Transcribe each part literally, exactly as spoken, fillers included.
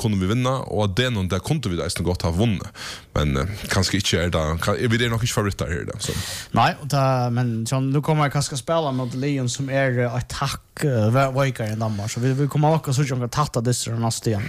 kunde vi vinna och det någon där kunde vi nästan gott ha vunnit. Men uh, kanske inte är det kan, är vi det nog inte favoriter här där så. Nej, och där, men John nu kommer jag kanske spela mot Leon som är attack uh, vikare än Danmark så vi vi kommer också så att tatta det nästa igen.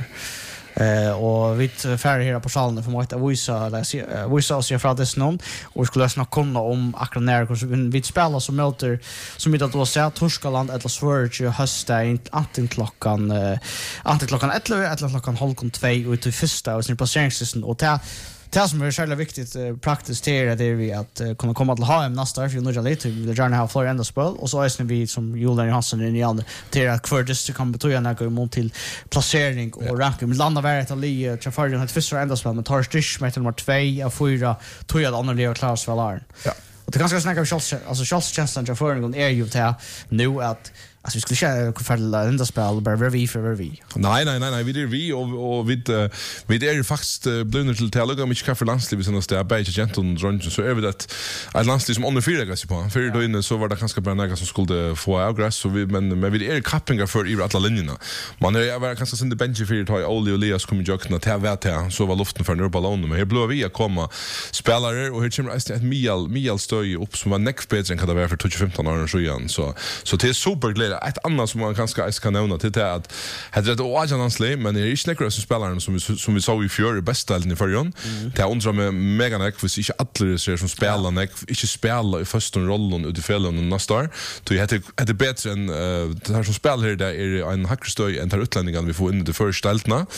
Eh och vi färre här på salen för att visa eller visa oss ifrån det någon och vi skulle snacka kunna om akkurat när vi spelar som möter som vi då ser Torskaland eller Sverige hösten antingen klockan antingen klockan elva eller klockan halv två ut till första och sin placeringslistan och ta Det som är särskilt viktigt uh, praktiskt till är det vi att uh, kunna komma till H M nästa år för nu lite vi vill gärna ha fler ända spel och så är vi som Julian Johansson i igen till att för det kan betyda när går mot till placering och yeah. ranking vi landar vart att li Chafardian har första ända spel med tar stitch med nummer två av fyra tog jag andra Leo Klaus Valar. Ja. Och det ganska snacka om Charles alltså Charles Chancellor Chafardian är ju till nu att alltså vi skulle köra förfärliga ända spel bara vi för vi. Nej nej nej nej vi det vi och och vi vi det är ju faktiskt blivit till till och mycket kaffe landsliv sen där bäge gentle drunken så över det ett landsliv som under fyra gas på. För då inne så var det ganska bra några som skulle få avgräs så vi men men vi är kappingar för i alla linjerna. Man är var ganska sen det bench för att Oli och Elias kommer jukna till vart här så var luften för nu ballon men här blå vi komma spelare och här kommer ett Mial Mial stöj upp som var next page än kan det vara för tjugo-femton år så igen så så det är superglädje ett annat som man kanske ska nämna till det att hade det oajansle men det är inte några som spelar som vi som vi såg i fjör i bästdelen i förrjun det undrar med mega neck för sig alla ser som spelar neck inte spelar i första rollen ut i fällen och nästa då jag hade hade bättre än det här som spelar här där är en hackerstöj än tar utlänningarna vi får in i det första deltna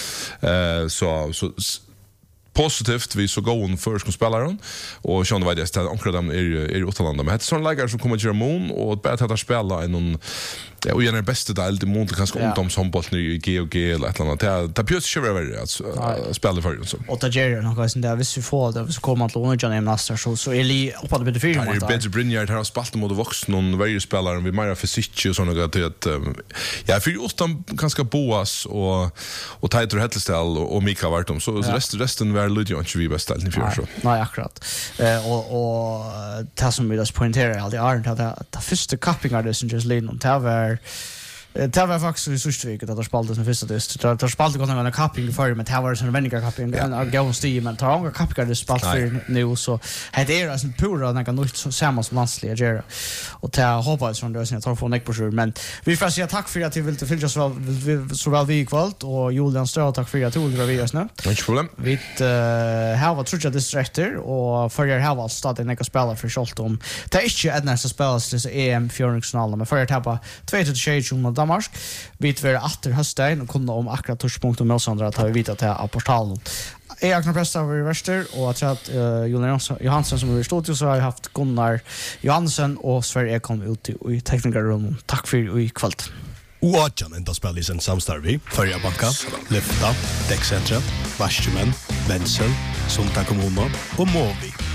eh så så positivt vi så går för som spelaren och Sean vad det är omkring dem är är i Utlanda men det är sån lägare som kommer till Ramon och bättre att spela i någon ja och gärna bästa del det mot kanske om de som boll nu i G och G eller ett annat det det pjus kör över att spela för så och det ger något sånt där visst vi får det så kommer att låna John Master så så är li uppe på det fyra mot. Det är bättre Brynjard har spelat mot vuxen någon varje spelare vi mer fysik och såna grejer att ja för just de ganska Boas och och Tighter Hettlestel och Mika vart de så resten resten var lite ju inte vi bäst ställning för så. Nej akkurat. Eh och och det som vi då poängterar alltid är att det första cappingar det som just lean om Taver Det var faktiskt i Sustvik att det spaltade som första test. Det spaltade gått en capping för men det var en vänliga capping en gå stig men tar några cappingar det spalt för nu så det är en pura några nytt så samma som landsliga gör. Och det hoppas från det sen tar få neck på sjur men vi får säga tack för att du vill till fylja så väl så väl vi kvalt och Julian Ström tack för att du vill vi oss nu. Inget problem. Vi har varit trutcha distractor och för jag har valt starta några spelare för skolt om. Det är inte ett nästa spel så E M fjärrungsfinalen men för jag tappa två till tjugo mot Danmark. Vi vet efter hösten och kunde om akkurat touchpunkt och motståndare att vi vet att det är portalen. Jag har knappt över värster och jag tror att uh, Julian Johansson som är i studio så har jag haft Gunnar Johansson och Sverige kom ut i, i teknikerrummet. Tack för i kväll. Oadjan enda spel i sin samstarvi, Förja Banka, Lyfta, Däckcentra, Varsjumen, Wenzel, Sunta Kommuna och Måvi.